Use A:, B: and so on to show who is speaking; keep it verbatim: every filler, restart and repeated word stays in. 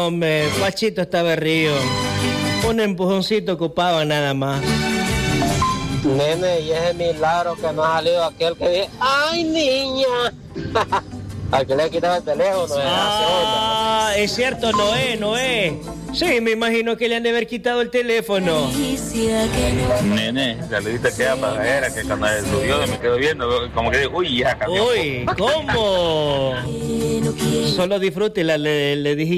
A: hombre, Guachito estaba río. Un empujoncito ocupaba nada más.
B: Nene, y ese milagro que no ha salido aquel que dice, ¡ay, niña! Al que le ha quitado el teléfono.
A: Ah, es cierto, Noé, Noé. Sí, me imagino que le han de haber quitado el teléfono.
C: Nene, ya le diste aquella pasajera que cuando subió me quedo viendo, como que uy, ya cambió.
A: Uy, ¿cómo? Solo disfrútela, le, le dije.